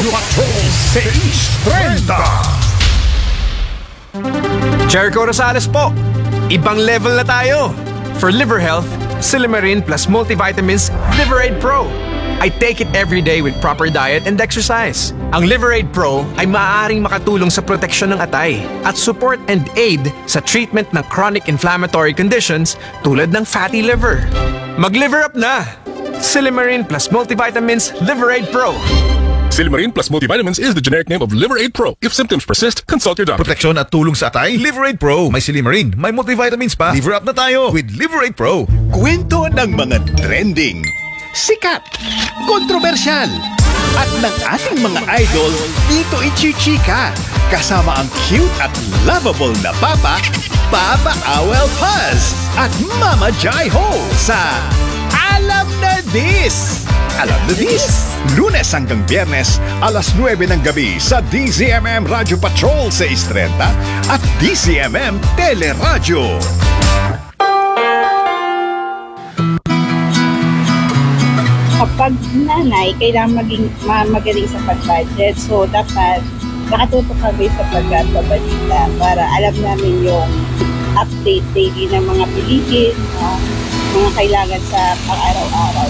Patrol 630. Jericho Rosales po. Ibang level na tayo. For liver health, Silymarin plus multivitamins Liverade Pro. I take it every day with proper diet and exercise. Ang Liverade Pro ay maaaring makatulong sa proteksyon ng atay at support and aid sa treatment ng chronic inflammatory conditions tulad ng fatty liver. Mag-liver up na! Silymarin plus multivitamins Liverade Pro. Silymarin plus multivitamins is the generic name of Liverade Pro. If symptoms persist, consult your doctor. Proteksyon at tulong sa atay, Liverade Pro. May Silymarin, may multivitamins pa. Liver up na tayo with Liverade Pro. Kwento ng mga trending, sikat, kontrobersyal, at ng ating mga idol dito ichichika. Kasama ang cute at lovable na Papa, Papa Awel Paz, at Mama Jai Ho sa Alam na This! Alam na This! Lunes hanggang Biyernes, alas 9 ng gabi sa DZMM Radio Patrol 630 at DZMM Teleradyo. Kapag nanay, kailangan magaling sa pag-budget. So, dapat nakatutok kami sa pagbabalita para alam namin yung update daily ng mga bilihin, mga kailangan sa pang-araw-araw.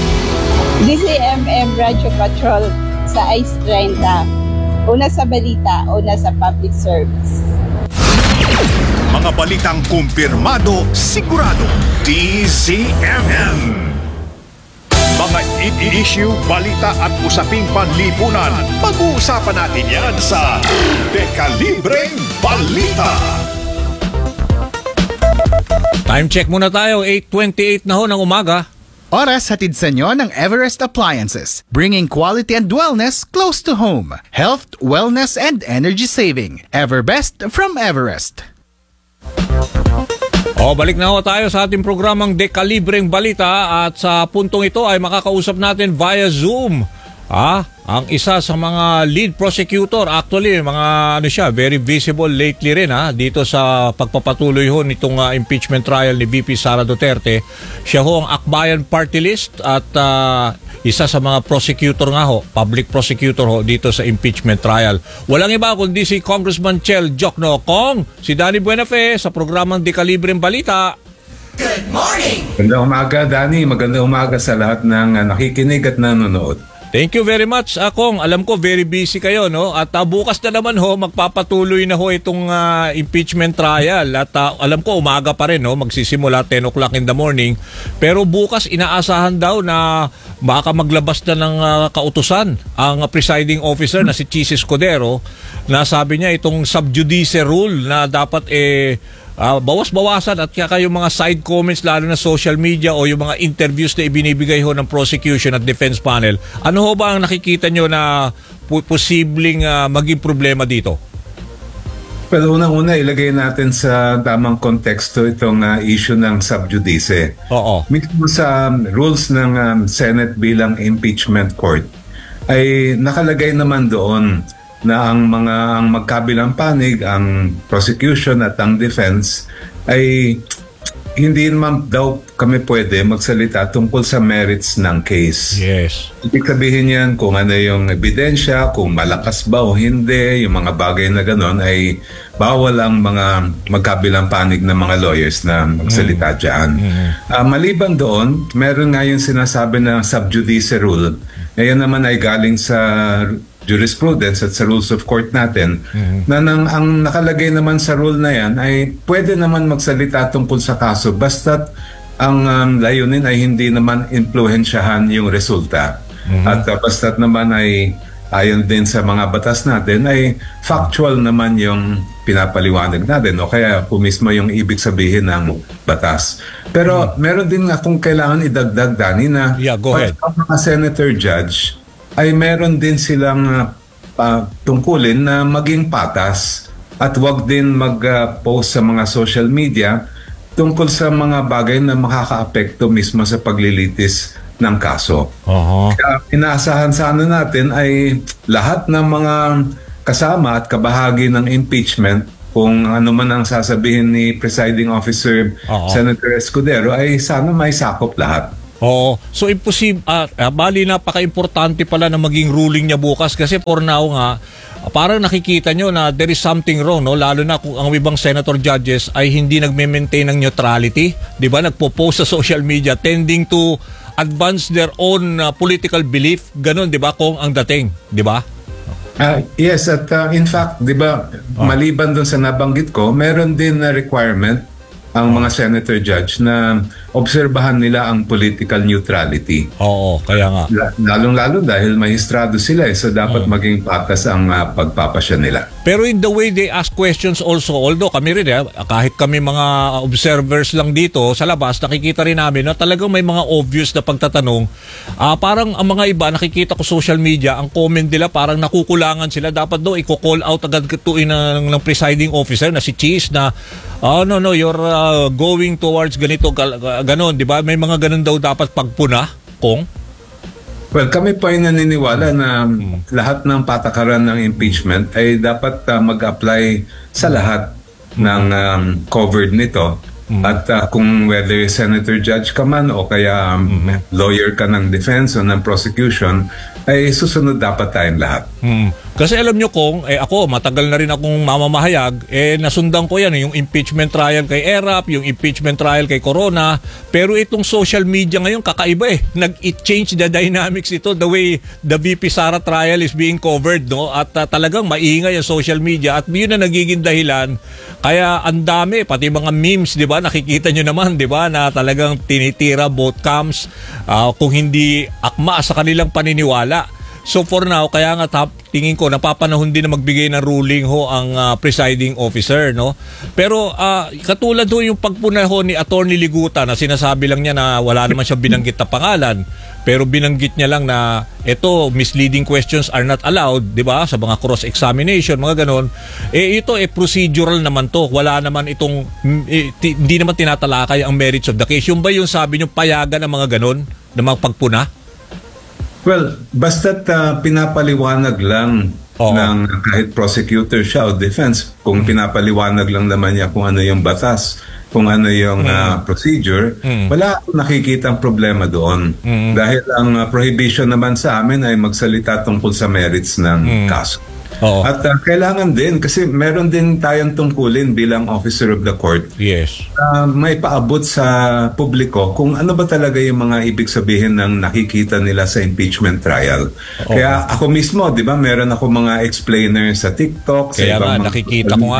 DZMM Radio Patrol sa Ice 30. Una sa balita, una sa public service. Mga balitang kumpirmado, sigurado. DZMM. Mga issue, balita at usaping panlipunan. Pag-uusapan natin yan sa Dekalibreng Balita. Time check muna tayo, 8:28 na ho ng umaga. Oras hatid sa inyo ng Everest Appliances, bringing quality and wellness close to home. Health, wellness, and energy saving. Everbest from Everest. Balik na ho tayo sa ating programang Dekalibreng Balita at sa puntong ito ay makakausap natin via Zoom. Ang isa sa mga lead prosecutor, actually mga very visible lately rin dito sa pagpapatuloy ho nitong impeachment trial ni VP Sara Duterte. Siya ho ang Akbayan Party List at isa sa mga prosecutor nga ho, public prosecutor ho dito sa impeachment trial. Walang iba kundi si Congressman Chel Jokno. Kong, si Danny Buenafe sa programang Dekalibreng Balita. Good morning! Magandang umaga, Danny. Magandang umaga sa lahat ng nakikinig at nanonood. Thank you very much, Kong. Alam ko, very busy kayo, no? At bukas na naman ho, magpapatuloy na ho itong impeachment trial. At alam ko, umaga pa rin, no? Magsisimula 10 o'clock in the morning. Pero bukas, inaasahan daw na baka maglabas na ng kautusan ang presiding officer na si Chis Escudero na sabi niya itong sub judice rule na dapat bawas-bawasan at kaya yung mga side comments lalo na social media o yung mga interviews na ibinibigay ho ng prosecution at defense panel. Ano ho ba ang nakikita nyo na posibleng maging problema dito? Pero unang-una ilagay natin sa tamang konteksto itong issue ng sub judice. Oo. Mismo sa rules ng Senate bilang impeachment court ay nakalagay naman doon na ang magkabilang panig, ang prosecution at ang defense ay hindi naman daw kami pwede magsalita tungkol sa merits ng case. Yes. Ibig sabihin yan kung ano yung ebidensya, kung malakas ba o hindi, yung mga bagay na gano'n ay bawal ang mga magkabilang panig ng mga lawyers na magsalita dyan. Maliban doon, meron nga yung sinasabi na sub judice rule. Ngayon naman ay galing sa jurisprudence at sa rules of court natin na ang nakalagay naman sa rule na yan ay pwede naman magsalita tungkol sa kaso basta't ang layunin ay hindi naman impluhensyahan yung resulta. At basta't naman ay ayon din sa mga batas natin ay factual naman yung pinapaliwanag natin o kaya kung mismo yung ibig sabihin ng batas. Pero meron din akong kailangan idagdag, Danny, na go ahead. Ang mga senator judge ay meron din silang tungkulin na maging patas at wag din mag-post sa mga social media tungkol sa mga bagay na makakaapekto mismo sa paglilitis ng kaso. Kaya inaasahan sana natin ay lahat ng mga kasama at kabahagi ng impeachment, kung ano man ang sasabihin ni Presiding Officer Senator Escudero, ay sana may sakop lahat. Oo. So bali napaka-importante pala na maging ruling niya bukas kasi for now nga parang nakikita nyo na there is something wrong, no? Lalo na kung ang ibang senator judges ay hindi nagme-maintain ng neutrality, 'di ba? Nagpo-post sa social media tending to advance their own political belief, ganun, 'di ba? Kung ang dating, 'di ba? Yes, at in fact, 'di ba, maliban doon sa nabanggit ko, meron din na requirement ang mga senator judge na obserbahan nila ang political neutrality. Oo, kaya nga. Lalong-lalo dahil mahistrado sila so dapat maging patas ang pagpapasya nila. Pero in the way they ask questions also, although kami rin, kahit kami mga observers lang dito sa labas, nakikita rin namin na talagang may mga obvious na pagtatanong. Parang ang mga iba, nakikita ko social media, ang comment nila parang nakukulangan sila. Dapat daw i-call out agad tuin ng presiding officer na si Cheese na, no, you're going towards ganito, ganon, di ba? May mga ganon daw dapat pagpuna, Kong? Well, kami po ay naniniwala na lahat ng patakaran ng impeachment ay dapat mag-apply sa lahat ng covered nito. At kung whether senator judge ka man o kaya lawyer ka ng defense o ng prosecution, ay susunod dapat tayong lahat. Kasi alam nyo Kong, ako matagal na rin akong mamamahayag, nasundan ko yan, yung impeachment trial kay ERAP, yung impeachment trial kay Corona, pero itong social media ngayon kakaiba nag-change the dynamics ito, the way the VP Sara trial is being covered, no? At talagang maingay ang social media at yun na nagiging dahilan, kaya ang dami, pati mga memes, di ba, nakikita nyo naman, di ba, na talagang tinitira both camps, kung hindi akma sa kanilang paniniwala. So for now, kaya nga tingin ko napapanahon din na magbigay ng ruling ang presiding officer, no? Pero katulad yung pagpuna ni Attorney Liguta na sinasabi lang niya na wala naman siya binanggit na pangalan, pero binanggit niya lang na ito, misleading questions are not allowed, 'di ba? Sa mga cross-examination, mga ganon. Ito procedural naman to. Wala naman itong hindi naman tinatalakay ang merits of the case. Yung ba yung sabi niyo payagan ng mga ganon na mga pagpuna? Well, basta't pinapaliwanag lang ng kahit prosecutor siya o defense, kung pinapaliwanag lang naman niya kung ano yung batas, kung ano yung procedure, wala akong nakikitang problema doon. Dahil ang prohibition naman sa amin ay magsalita tungkol sa merits ng kaso. At kailangan din, kasi meron din tayong tungkulin bilang officer of the court. Yes. May paabot sa publiko kung ano ba talaga yung mga ibig sabihin ng nakikita nila sa impeachment trial. Kaya ako mismo, di ba, meron ako mga explainer sa TikTok. Kaya sa ibang nakikita ko nga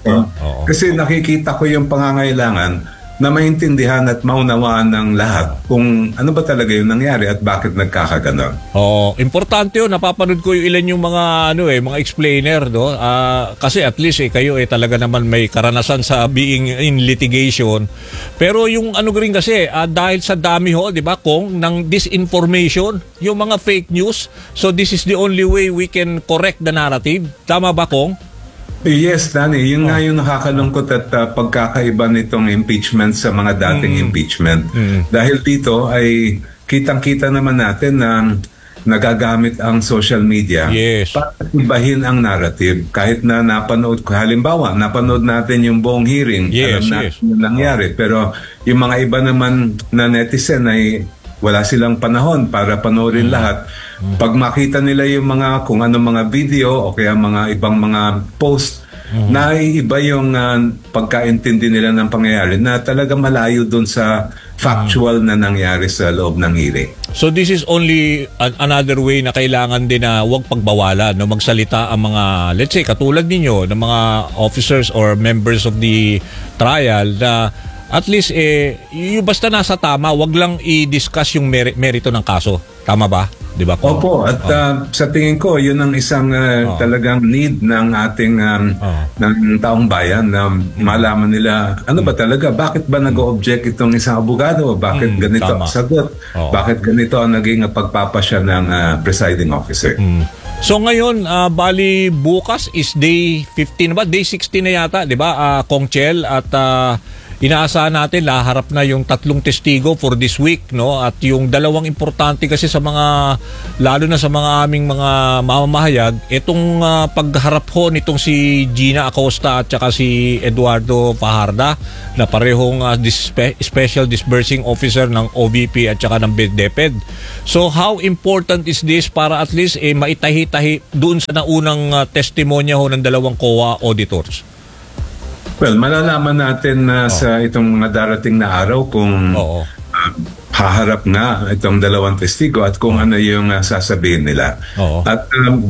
Kasi nakikita ko yung pangangailangan na maintindihan at maunawaan ng lahat kung ano ba talaga yung nangyari at bakit nagkakaganon. Importante yun. Napapanood ko yung ilan yung mga mga explainer, no? Kasi at least kayo talaga naman may karanasan sa being in litigation. Pero yung rin kasi dahil sa dami 'di ba, Kong, ng disinformation, yung mga fake news. So this is the only way we can correct the narrative. Tama ba, Kong? Yes, Danny. Yun nga yung nakakalungkot at pagkakaiba nitong impeachment sa mga dating impeachment. Dahil dito ay kitang-kita naman natin na nagagamit ang social media para ibahin ang narrative. Kahit na napanood, halimbawa, napanood natin yung buong hearing, alam natin yung nangyari. Pero yung mga iba naman na netizen ay wala silang panahon para panoorin lahat. Pag makita nila yung mga kung ano mga video o kaya mga ibang mga post, naiiba yung pagkaintindi nila ng pangyayari na talaga malayo dun sa factual na nangyari sa loob ng hearing. So this is only another way na kailangan din na huwag pagbawalan, no, magsalita ang mga, let's say, katulad ninyo, ng mga officers or members of the trial na at least yung basta nasa tama, wag lang i-discuss yung merito ng kaso. Tama ba? 'Di ba? Opo, at sa tingin ko, yun ang isang talagang need ng ating ng taong bayan na malaman nila ano ba talaga, bakit ba nag-o-object itong isang abogado, bakit ganito ang sagot, bakit ganito ang naging pagpapasya ng presiding officer. So ngayon, bali bukas is day 15 ba? Day 16 na yata, 'di ba? Kong Chel, at inaasahan natin laharap na yung 3 testigo for this week, no? At yung 2 importante kasi sa mga, lalo na sa mga aming mga mamamahayag, itong pagharap ho nitong si Gina Acosta at saka si Eduardo Fajarda na parehong Special Disbursing Officer ng OVP at saka ng DepEd. So how important is this para at least maitahi-tahi doon sa naunang testimonya ho ng 2 COA auditors? Well, malalaman natin na sa itong mga darating na araw kung haharap na itong 2 testigo at kung ano yung sasabihin nila. At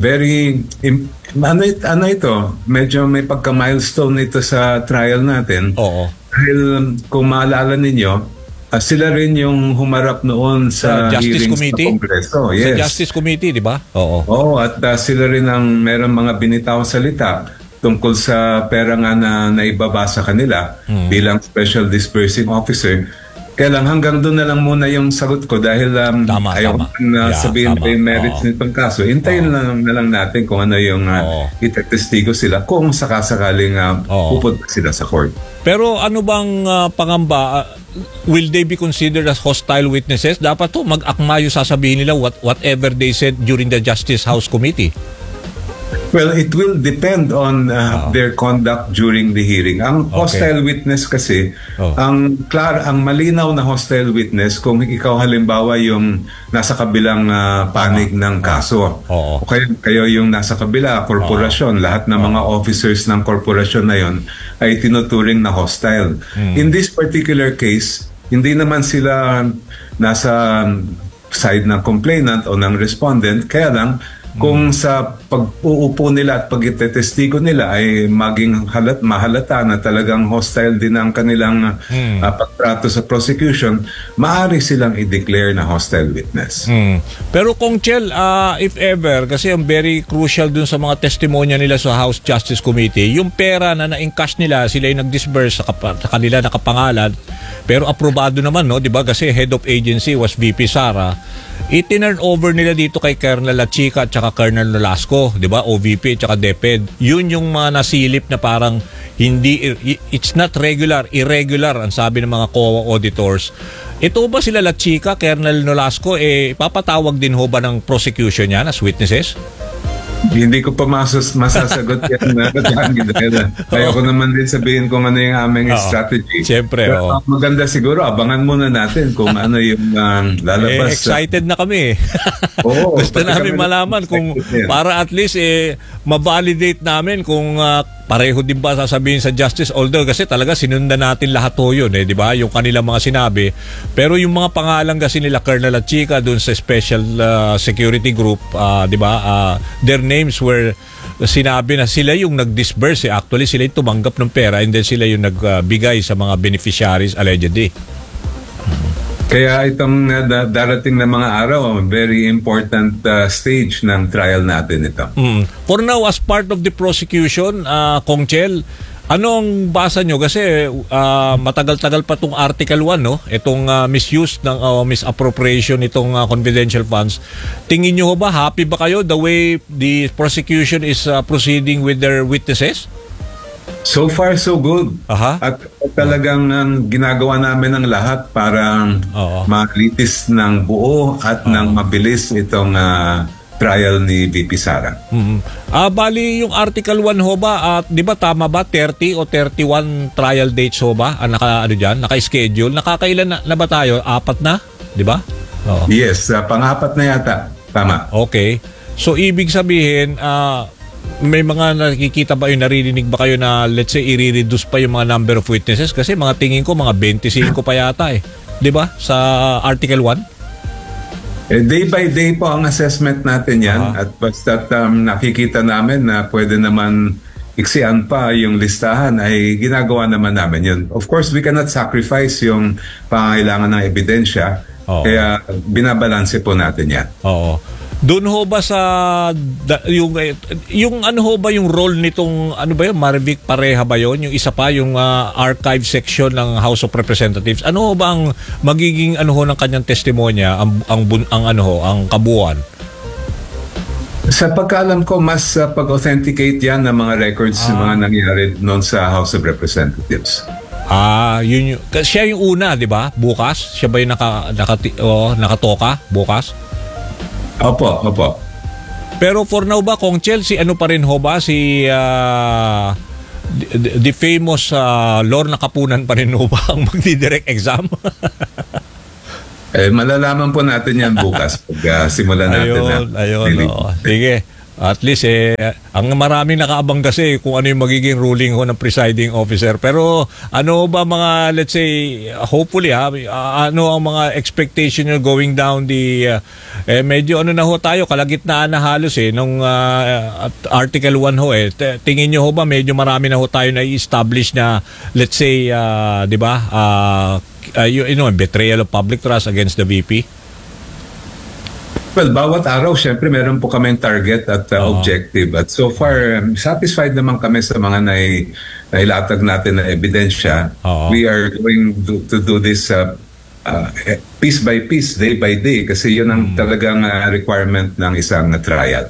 ano ito, medyo may pagka-milestone ito sa trial natin. Dahil kung maalala ninyo, sila rin yung humarap noon sa Justice hearings Committee? sa Kongreso. Yes. Sa Justice Committee, di ba? Oo, at sila rin ang meron mga binitawang salita tungkol sa pera nga na naibaba sa kanila bilang Special Disbursing Officer. Kaya lang hanggang doon na lang muna yung sagot ko dahil ayaw na sabihin pa yung merits nitong kaso. Hintayin na lang natin kung ano yung itetestigo sila kung sakasakaling pupunta sila sa court. Pero ano bang pangamba? Will they be considered as hostile witnesses? Dapat to mag-akma yung sasabihin nila whatever they said during the Justice House Committee. Well, it will depend on their conduct during the hearing. Ang hostile witness kasi, ang malinaw na hostile witness kung ikaw halimbawa yung nasa kabilang panig ng kaso. O kayo yung nasa kabila, korporasyon, lahat ng mga officers ng korporasyon na yon ay tinuturing na hostile. In this particular case, hindi naman sila nasa side ng complainant o ng respondent, kaya lang kung sa pag-uupo nila at pag-itetestigo nila ay maging mahalata na talagang hostile din ang kanilang pagtrato sa prosecution, maaari silang i-declare na hostile witness. Pero Kong Chel, if ever, kasi ang very crucial dun sa mga testimonya nila sa House Justice Committee, yung pera na na-encash nila, sila yung nag-disburse sa kanila nakapangalan, pero aprobado naman, no? Diba? Kasi head of agency was VP Sara. I-turn over nila dito kay Colonel Lachica at saka Colonel Nolasco, di ba? OVP at saka DepEd. Yun yung mga nasilip na parang it's not regular, irregular ang sabi ng mga COA auditors. Ito ba sila Lachica, Colonel Nolasco, papatawag din ho ba ng prosecution yan as witnesses? Hindi ko pa masasagot yan na ayoko naman din sabihin kung ano yung aming strategy. Siyempre, pero maganda siguro, abangan muna natin kung ano yung lalabas. Excited na kami. Gusto namin malaman kung para at least ma-validate namin kung pareho din ba sasabihin sa justice, although kasi talaga sinundan natin lahat ho yun, di ba? Yung kanilang mga sinabi. Pero yung mga pangalan kasi nila Colonel Lachica dun sa Special Security Group, di ba? Their names were sinabi na sila yung nag-disburse. Actually, sila yung tumanggap ng pera and then sila yung nagbigay sa mga beneficiaries allegedly. Kaya itong darating na mga araw, very important stage ng trial natin ito. For now, as part of the prosecution, Kong Chel, anong basa nyo? Kasi matagal-tagal pa itong Article 1, no? Itong misuse ng misappropriation itong confidential funds. Tingin nyo ba, happy ba kayo the way the prosecution is proceeding with their witnesses? So far, so good. At talagang ginagawa namin ang lahat para malitis ng buo at ng mabilis itong trial ni VP Sara. Bali, yung Article 1 ho ba, di ba tama ba, 30 o 31 trial dates ho ba? Naka-schedule. Nakakailan na ba tayo? 4 na? Di ba? Yes, pang-4 na yata. Tama. Okay. So, ibig sabihin, may mga nakikita ba yung naririnig ba kayo na let's say i-reduce pa yung mga number of witnesses kasi mga tingin ko mga 25 pa yata di ba sa Article 1? Day by day po ang assessment natin yan at basta nakikita namin na pwede naman iksian pa yung listahan ay ginagawa naman namin yun. Of course, we cannot sacrifice yung pangangailangan ng ebidensya kaya binabalanse po natin yan. Doon ho ba sa yung ano ho ba yung role nitong Marivic Pareha ba yun? Yung isa pa yung archive section ng House of Representatives. Ano ho ba ang magiging ng kanyang testimonya ang kabuuan? Sa pagkaalam ko mas pag-authenticate yan ng mga records ng mga nangyari noon sa House of Representatives. Yun yung, siya yung una, di ba? Bukas? Siya ba yung nakatoka bukas? Opo. Pero for now ba, Kong Chel, si ano pa rin ho ba? Si the famous Lorna Kapunan pa rin ho ba ang magdi-direct exam? Malalaman po natin yan bukas pag simulan natin. Ayun. Sige. At least ang maraming nakaabang kasi kung ano yung magiging ruling ho ng presiding officer. Pero ano ba mga, let's say, hopefully ano ang mga expectation nyo going down the medyo ano na ho tayo, kalagitnaan na halos nung Article 1 ho tingin nyo ho ba medyo marami na ho tayo na i-establish na, let's say, di ba, betrayal of public trust against the VP? Well, bawat araw, syempre, meron po kaming target at objective. At so far, satisfied naman kami sa mga nailatag natin na ebidensya. We are going to do this piece by piece, day by day, kasi yun ang talagang requirement ng isang trial.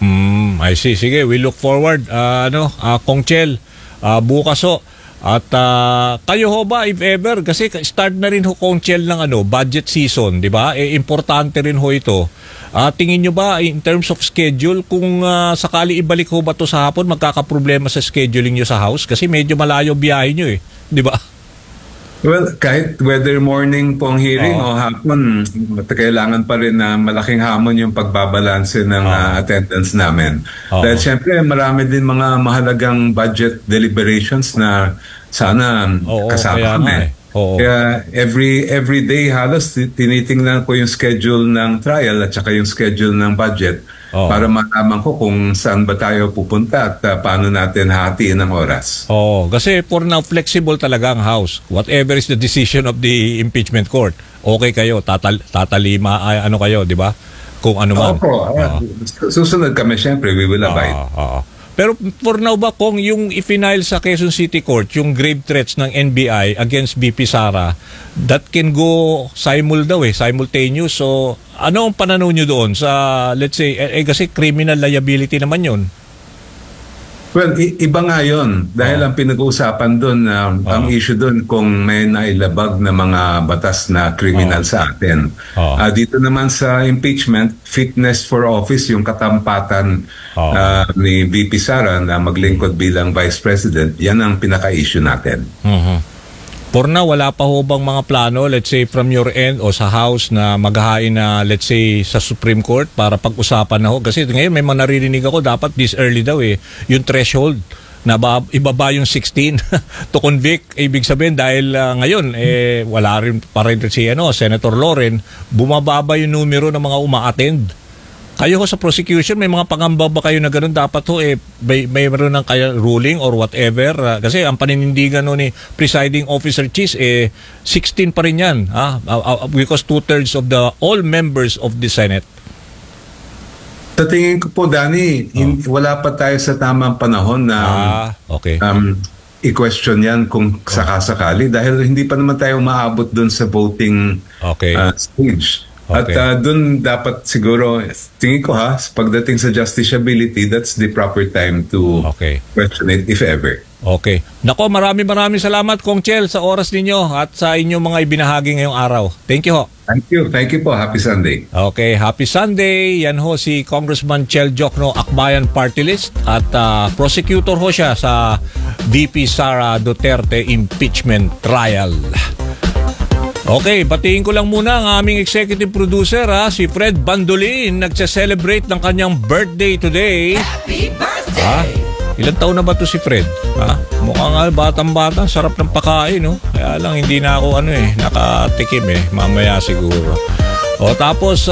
I see. Sige, we look forward. Kong Chel, bukas ho. At kayo ho ba, if ever, kasi start na rin ho, Kong Chel, ng budget season, di ba? Importante rin ho ito. Tingin nyo ba, in terms of schedule, kung sakali ibalik ho ba to sa hapon, magkakaproblema sa scheduling nyo sa house? Kasi medyo malayo biyahe nyo di ba? Well, kahit whether morning po ang hearing o hapon, kailangan pa rin na malaking hamon yung pagbabalanse ng attendance namin. Dahil siyempre marami din mga mahalagang budget deliberations na sana kasama kami. Kaya every day halos tinitingnan ko yung schedule ng trial at saka yung schedule ng budget para malaman ko kung saan ba tayo pupunta at paano natin hatiin ang oras. Kasi for now flexible talaga ang House. Whatever is the decision of the impeachment court, okay kayo, tatalima kayo, di ba? Kung ano man. Susunod kami, syempre, we will abide. Pero for now ba, Kong, yung i-file sa Quezon City Court, yung grave threats ng NBI against BP Sara, that can go simultaneous. So, ano ang pananaw nyo doon sa, let's say, kasi criminal liability naman yun? Well, iba nga yun. Dahil ang pinag-uusapan doon, ang issue doon kung may nailabag na mga batas na criminal sa atin. Dito naman sa impeachment, fitness for office, yung katampatan ni VP Sara na maglingkod bilang Vice President, yan ang pinaka-issue natin. For now, wala pa ho bang mga plano, let's say from your end o sa House na maghahain na, let's say, sa Supreme Court para pag-usapan na ho? Kasi ngayon may mga naririnig ako, dapat this early daw yung threshold na ibaba yung 16 to convict. Ibig sabihin dahil ngayon wala rin pa rin si Senator Loren, bumababa yung numero ng mga uma-attend. Kayo ho sa prosecution, may mga pangamba ba kayo na gano'n? Dapat ho, may meron ng kaya ruling or whatever? Kasi ang paninindigan ni Presiding Officer Cheese, 16 pa rin yan. Because 2/3 of all members of the Senate. Sa tingin ko po, Danny, wala pa tayo sa tamang panahon na i-question yan kung sakasakali dahil hindi pa naman tayo maabot dun sa voting stage. Okay. At doon dapat siguro, tingin ko pagdating sa justiciability, that's the proper time to question it if ever. Okay. Nako, maraming salamat, Kong Chel, sa oras ninyo at sa inyong mga ibinahagi ngayong araw. Thank you ho. Thank you. Thank you po. Happy Sunday. Okay, happy Sunday. Yan ho si Congressman Chel Jokno, Akbayan Party List at prosecutor ho siya sa VP Sara Duterte impeachment trial. Okay, batiin ko lang muna ang aming executive producer si Fred Bandolin, nagse-celebrate ng kanyang birthday today. Happy birthday! Ilang taon na ba to si Fred? Mukhang batang-bata, sarap ng pakain, no? Kaya lang hindi na ako nakatikim mamaya siguro. Tapos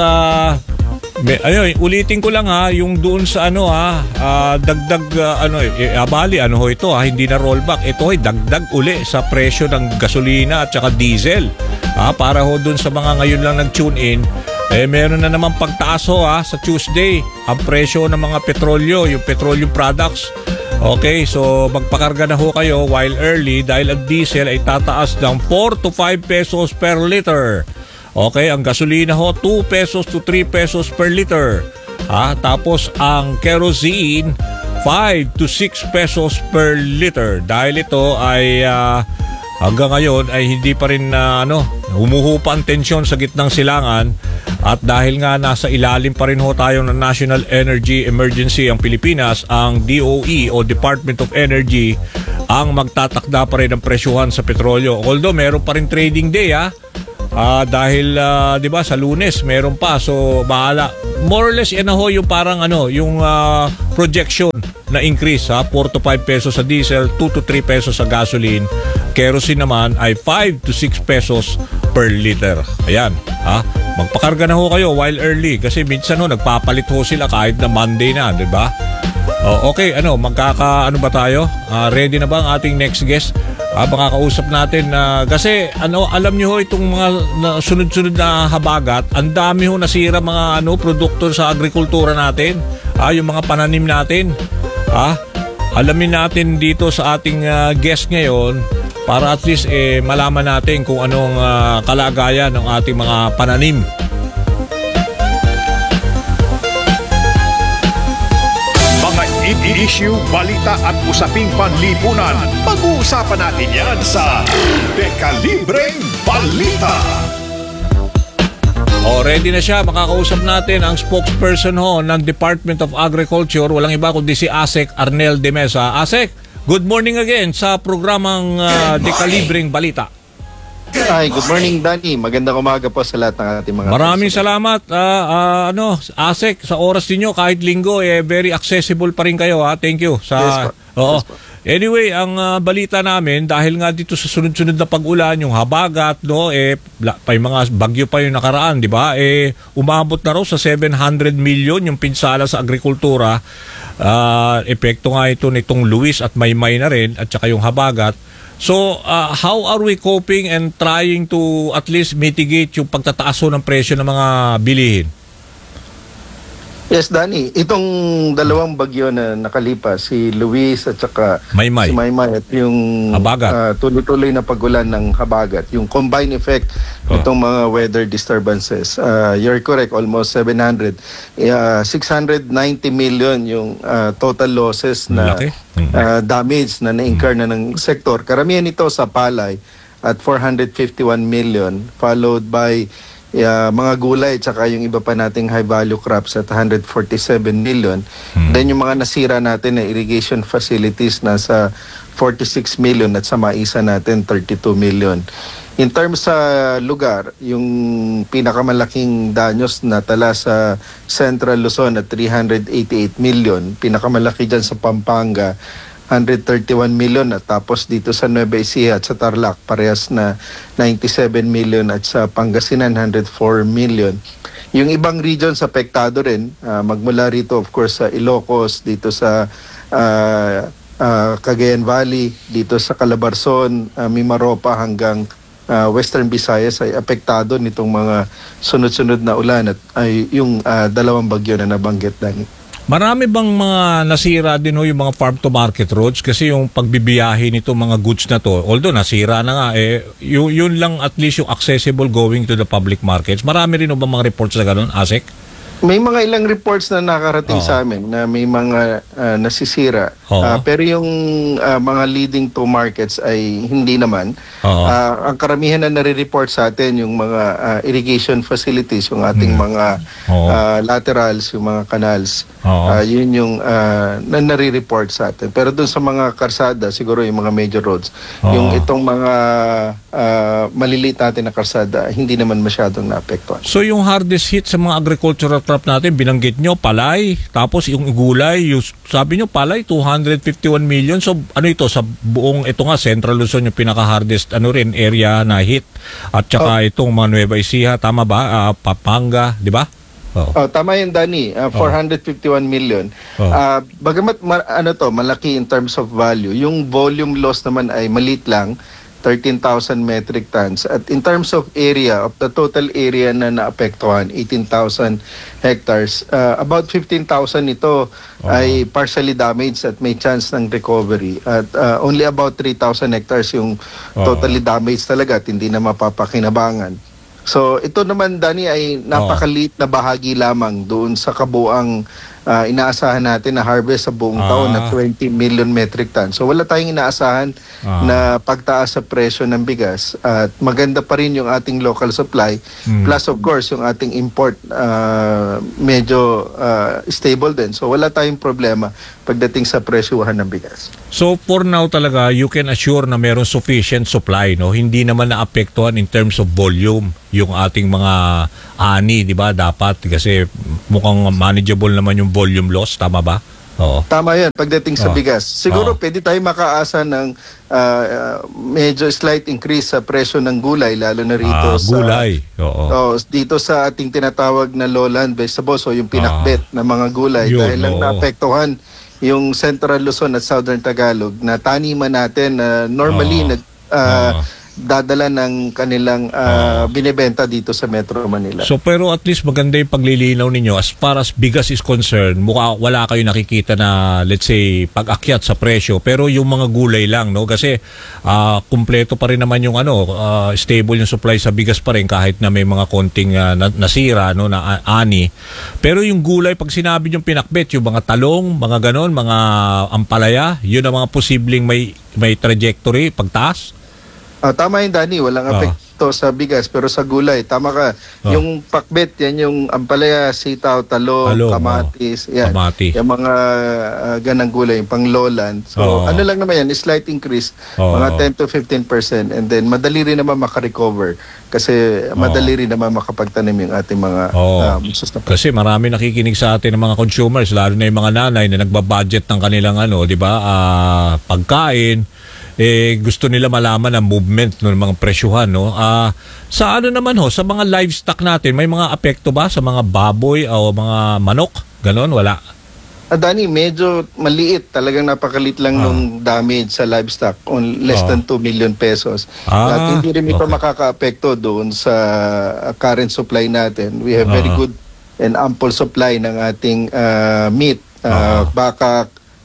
ayun, ulitin ko lang yung doon sa dagdag bali ito hindi na rollback. Ito ay dagdag uli sa presyo ng gasolina at saka diesel. Para ho doon sa mga ngayon lang nag-tune in, meron na naman pagtaas sa Tuesday ang presyo ng mga petrolyo, yung petroleum products. Okay, so magpakarga na ho kayo while early dahil ang diesel ay tataas ng 4 to 5 pesos per liter. Okay, ang gasolina ho 2 pesos to 3 pesos per liter. Tapos ang kerosene 5 to 6 pesos per liter. Dahil ito ay hanggang ngayon ay hindi pa rin humuhupa ang tensyon sa gitnang silangan. At dahil nga nasa ilalim pa rin ho tayo ng National Energy Emergency ang Pilipinas, ang DOE o Department of Energy ang magtatakda pa rin ng presyuhan sa petrolyo. Although meron pa rin trading day dahil 'di ba sa Lunes meron pa, so bahala. More or less yan ho yung parang yung projection na increase 4 to 5 pesos sa diesel, 2 to 3 pesos sa gasoline. Kerosene naman ay 5 to 6 pesos per liter. Ayan, magpakarga na ho kayo while early kasi minsan nagpapalit ho sila kahit na Monday na, 'di ba? Okay, magkaka ba tayo? Ready na ba ang ating next guest? Makakausap natin kasi alam niyo ho itong mga sunod-sunod na habagat, ang dami ho nasira mga produkto sa agrikultura natin, yung mga pananim natin. Alamin natin dito sa ating guest ngayon para at least malaman natin kung anong kalagayan ng ating mga pananim. Issue, balita at usaping panlipunan. Pag-uusapan natin yan sa Dekalibreng Balita. Ready na siya. Makakausap natin ang spokesperson ng Department of Agriculture. Walang iba kundi si ASEC Arnel de Mesa. ASEC, good morning again sa programang Dekalibreng Balita. Hi, good morning Danny. Magandang umaga po sa lahat ng ating mga Maraming salamat ASEC sa oras niyo kahit linggo very accessible pa rin kayo Thank you sa Yes, po. Anyway, ang balita namin dahil nga dito sa sunod-sunod na pag-ulan, yung habagat may mga bagyo pa yung nakaraan, di ba? Umabot na raw sa 700 million yung pinsala sa agrikultura. Epekto nga ito nitong Luis at Maymay na rin at saka yung habagat. So, how are we coping and trying to at least mitigate yung pagtataas ng presyo ng mga bilihin? Yes, Danny. Itong dalawang bagyo na nakalipas, si Luis at saka Maymay. si Maymay at yung habagat. tuloy-tuloy na pagulan ng habagat, yung combined effect itong mga weather disturbances. You're correct, almost 700. 690 million yung total losses na damage na na-incur na ng sektor. Karamihan ito sa palay at 451 million, followed by mga gulay at saka yung iba pa nating high value crops at 147 million. Then yung mga nasira natin na irrigation facilities nasa 46 million at sa maisa natin 32 million. In terms sa lugar, yung pinakamalaking danyos natala sa Central Luzon at 388 million. Pinakamalaki dyan sa Pampanga 131 million at tapos dito sa Nueva Ecija at sa Tarlac parehas na 97 million at sa Pangasinan 104 million. Yung ibang regions apektado rin, magmula rito of course sa Ilocos, dito sa Cagayan Valley, dito sa Calabarzon, Mimaropa hanggang Western Visayas ay apektado nitong mga sunod-sunod na ulan at yung dalawang bagyo na nabanggit Dani. Marami bang mga nasira din yung mga farm to market roads kasi yung pagbibiyahe nito mga goods na to, although nasira na nga yun lang at least yung accessible going to the public markets. Marami rin ba mga reports na gano'n, ASEC? May mga ilang reports na nakarating sa amin na may mga nasisira. Pero yung mga leading to markets ay hindi naman. Ang karamihan na nare-report sa atin yung mga irrigation facilities, yung ating mga laterals, yung mga canals. Yun yung nare-report sa atin. Pero dun sa mga karsada, siguro yung mga major roads, yung itong mga maliliit natin na karsada, hindi naman masyadong naapektuhan. So yung hardest hit sa mga agricultural crop natin, binanggit nyo, palay, tapos yung gulay, sabi nyo palay, 251 million. So ano ito, sa buong, ito nga, Central Luzon yung pinaka-hardest area na hit. At saka itong mga Nueva Ecija, tama ba? Pampanga, di ba? Tama yun, Danny. 451 million. Bagamat malaki in terms of value, yung volume loss naman ay maliit lang, 13,000 metric tons. At in terms of area, of the total area na naapektuhan, 18,000 hectares, about 15,000 ito ay partially damaged at may chance ng recovery. At only about 3,000 hectares yung totally damaged talaga at hindi na mapapakinabangan. So ito naman, Danny, ay napakaliit na bahagi lamang doon sa kabuang inaasahan natin na harvest sa buong taon na 20 million metric ton. So wala tayong inaasahan na pagtaas sa presyo ng bigas at maganda pa rin yung ating local supply plus of course yung ating import medyo stable din. So wala tayong problema pagdating sa presyuhan ng bigas. So for now talaga, you can assure na meron sufficient supply, no? Hindi naman naapektuhan in terms of volume yung ating mga ani, di ba? Dapat kasi mukhang manageable naman yung volume loss, tama ba? Oo. Tama yan, pagdating sa bigas. Siguro pwede tayo makaasa ng medyo slight increase sa presyo ng gulay, lalo na rito sa gulay. Oo. Dito sa ating tinatawag na lowland vegetables o yung pinakbet na mga gulay. Yun, dahil lang naapektuhan yung Central Luzon at Southern Tagalog na taniman natin na normally dadala ng kanilang binibenta dito sa Metro Manila. So pero at least maganda yung paglilinaw ninyo as far as bigas is concerned. Mukha wala kayo nakikita na let's say pag-akyat sa presyo, pero yung mga gulay lang, no? Kasi kumpleto pa rin naman yung stable yung supply sa bigas pa rin kahit na may mga konting nasira, no, na ani. Pero yung gulay, pag sinabi yung pinakbet, yung mga talong, mga ganon, mga ampalaya, yun ang mga posibleng may trajectory pagtaas. Tama yun, Danny. Walang epekto sa bigas. Pero sa gulay, tama ka. Yung pakbet, yan yung ampalaya, sitaw, talong, kamatis. Yan. Yung mga ganang gulay, yung pang lowland. So, ano lang naman yan, slight increase. Mga 10 to 15%. And then, madali rin naman makarecover. Kasi madali rin naman makapagtanim yung ating mga kasi marami nakikinig sa atin ng mga consumers, lalo na yung mga nanay na nagbabudget ng kanilang di ba, pagkain. Gusto nila malaman ang movement ng mga presyuhan, no? Sa ano naman sa mga livestock natin, may mga apekto ba sa mga baboy o mga manok? Ganon, wala? Dani, medyo maliit. Talagang napakalit lang nung damage sa livestock on less than 2 million pesos. At hindi rin ito makaka-apekto doon sa current supply natin. We have very good and ample supply ng ating meat, baka,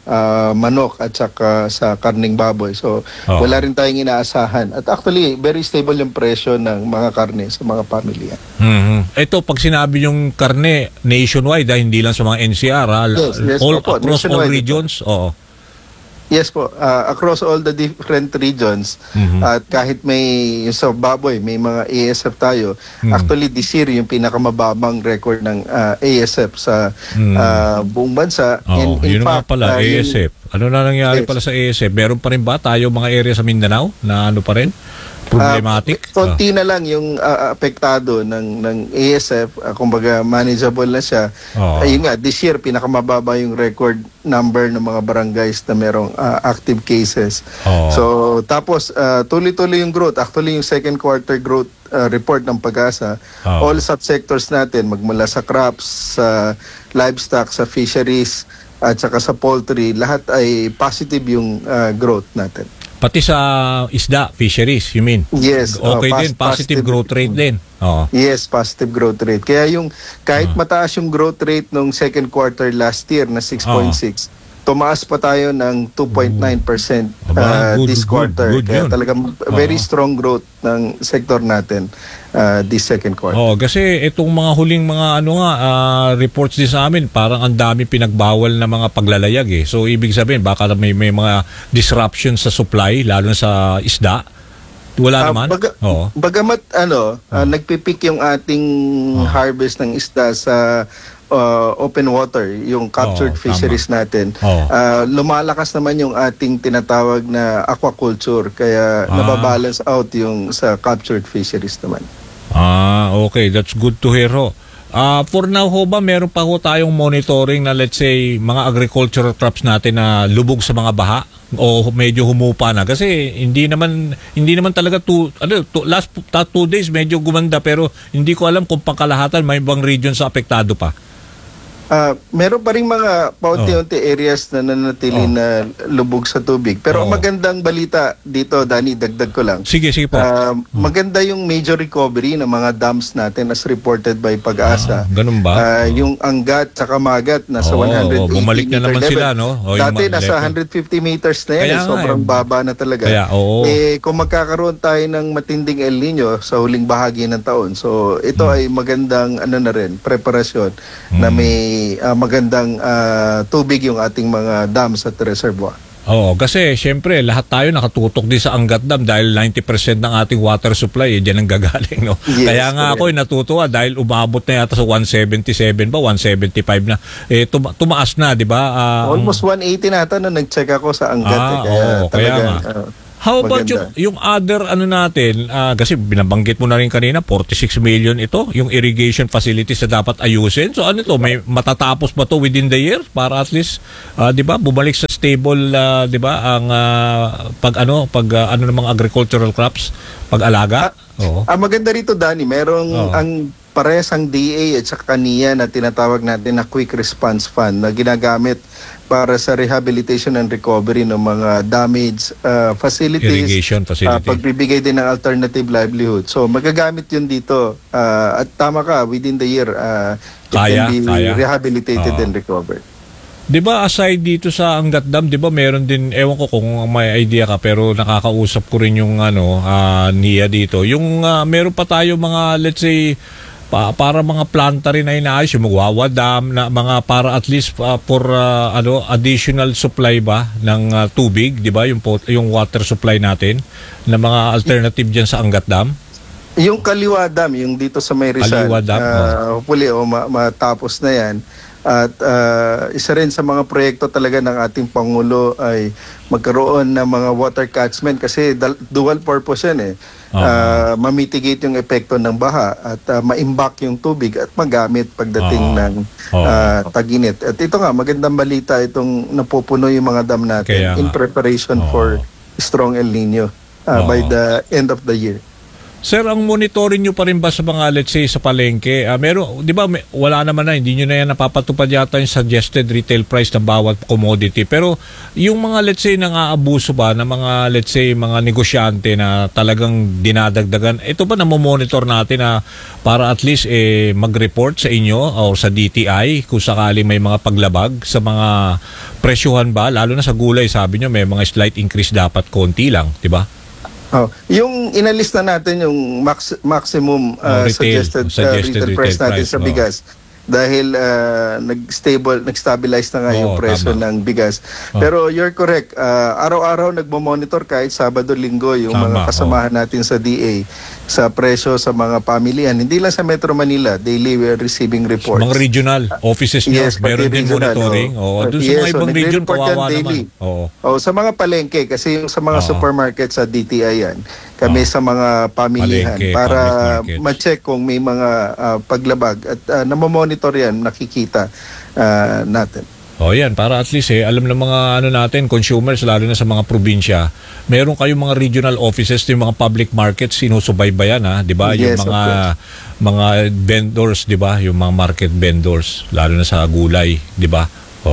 manok at saka sa karning baboy. So, wala rin tayong inaasahan. At actually, very stable yung presyo ng mga karne sa mga pamilya. Ito, pag sinabi yung karne nationwide, hindi lang sa mga NCR, yes, across all regions? Yes po, across all the different regions. At kahit may sa baboy, may mga ASF tayo. Actually, this year yung pinakamababang record ng ASF sa buong bansa. In fact, pala, ASF. Ano na nangyari pala sa ASF? Meron pa rin ba tayo mga area sa Mindanao na ano pa rin? Problematic? Konti na lang yung apektado ng ASF. Kumbaga, manageable na siya. Ayun nga, this year, pinakamababa yung record number ng mga barangays na merong active cases. So, tapos, tuloy-tuloy yung growth. Actually, yung second quarter growth report ng Pag-asa, all subsectors natin, magmula sa crops, sa livestock, sa fisheries, at saka sa poultry, lahat ay positive yung growth natin. Pati sa isda, fisheries, you mean? Yes. Okay din, positive growth rate din. Yes, positive growth rate. Kaya yung kahit mataas yung growth rate nung second quarter last year na 6.6, tumaas pa tayo ng 2.9% this quarter. Kaya talagang very strong growth ng sector natin this second quarter. Kasi itong mga huling mga reports din sa amin, parang ang dami pinagbawal na mga paglalayag So ibig sabihin baka may mga disruption sa supply lalo na sa isda. Wala naman? Bagamat nagpipik yung ating harvest ng isda sa open water, yung captured fisheries natin, lumalakas naman yung ating tinatawag na aquaculture, kaya nababalance out yung sa captured fisheries naman. Okay, that's good to hear for now ba meron pa tayong monitoring na let's say mga agricultural crops natin na lubog sa mga baha o medyo humupa na? Kasi hindi naman talaga last 2 days medyo gumanda, pero hindi ko alam kung pangkalahatan may ibang regions sa apektado pa. Meron pa rin mga paunti-unti areas na nanatili na lubog sa tubig. Pero ang magandang balita dito, Danny, dagdag ko lang. Sige po. Maganda yung major recovery ng mga dams natin as reported by Pag-asa. Ganun ba? Yung Angat sa Kamagat nasa 180 bumalik na naman level. Sila, no? Dati nasa 150 meters na yan. Sobrang baba na talaga. Kung magkakaroon tayo ng matinding El Nino sa huling bahagi ng taon, so ito ay magandang na rin, preparasyon na may magandang tubig yung ating mga dams at reservoir. Oo, kasi syempre lahat tayo nakatutok din sa Angat Dam dahil 90% ng ating water supply diyan ang gagaling, no. Yes, Kaya nga ako natutuwa dahil umabot na yata sa 177 ba, 175 na. Tumaas na, 'di ba? Almost 180 na ata nung nag-check ako sa Angat. Kaya how about yung other natin, kasi binabanggit mo na rin kanina, 46 million ito, yung irrigation facilities na dapat ayusin. So ano to, may matatapos ba to within the year para at least, 'di ba, bumalik sa stable, 'di ba, ang pag ng mga agricultural crops, pag-alaga? Maganda rito, Danny, merong ang parehas ang DA at saka NIA na tinatawag natin na Quick Response Fund na ginagamit para sa rehabilitation and recovery ng mga damaged facilities. Irrigation facility. Pagbibigay din ng alternative livelihood. So magagamit yun dito. At tama ka, within the year, it can be rehabilitated and recovered. Di ba aside dito sa Angat Dam, di ba meron din, ewan ko kung may idea ka, pero nakakausap ko rin yung NIA dito. Yung meron pa tayo mga, let's say, para mga planta rin na inaayos, yung magwawa dam na mga para at least for additional supply ba ng tubig, di ba, yung water supply natin na mga alternative diyan sa Angat Dam. Yung Kaliwa Dam, yung dito sa May Rizal, hopefully matapos na yan. At isa rin sa mga proyekto talaga ng ating Pangulo ay magkaroon ng mga water catchment kasi dual purpose yan mamitigate yung epekto ng baha at ma-imbak yung tubig at magamit pagdating ng tag-init. At ito nga, magandang balita itong napupuno yung mga dam natin in preparation for strong El Nino by the end of the year. Sir, ang monitoring nyo pa rin ba sa mga, let's say, sa palengke? Meron, di ba, wala naman na, hindi nyo na yan napapatupad yata yung suggested retail price ng bawat commodity. Pero yung mga, let's say, nang-aabuso ba ng mga, let's say, mga negosyante na talagang dinadagdagan, ito ba namomonitor natin na para at least mag-report sa inyo o sa DTI kung sakali may mga paglabag sa mga presyuhan ba? Lalo na sa gulay, sabi nyo, may mga slight increase dapat konti lang, di ba? Yung inalis na natin yung maximum suggested retail price natin sa bigas dahil nag-stabilize na nga yung presyo ng bigas. Pero you're correct, araw-araw nagmo-monitor kahit Sabado, Linggo yung mga kasamahan natin sa DA sa presyo sa mga pamilihan. Hindi lang sa Metro Manila, daily we are receiving reports. Mga regional offices nyo, meron din monitoring. Doon sa mga ibang region, kawawa naman. Sa mga palengke, kasi yung sa mga supermarket sa DTI yan, kami sa mga pamilihan para ma-check kung may mga paglabag at namomonitor yan, nakikita natin. Yan, para at least alam ng mga natin, consumers, lalo na sa mga probinsya, meron kayong mga regional offices, yung mga public markets, sinusubaybayan, di ba? Yes, yung mga vendors, di ba? Yung mga market vendors, lalo na sa gulay, di ba?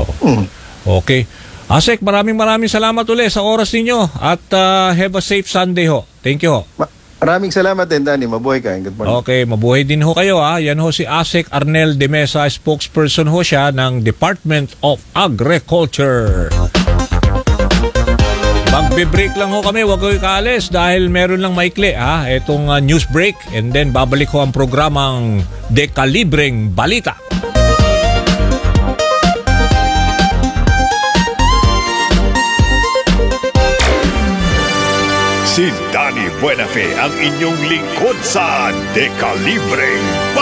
Okay. Asek, maraming salamat ulit sa oras ninyo at have a safe Sunday ho. Thank you ho. Maraming salamat din, Danny. Mabuhay ka. Good morning. Okay, mabuhay din ho kayo ha. Yan ho si Asek Arnel de Mesa, spokesperson ho siya ng Department of Agriculture. Magbe-break lang ho kami, wag kayo kaalis dahil meron lang maikli itong news break and then babalik ho ang programang Dekalibreng Balita. Si Danny Buenafe ang inyong lingkod sa Dekalibreng Balita.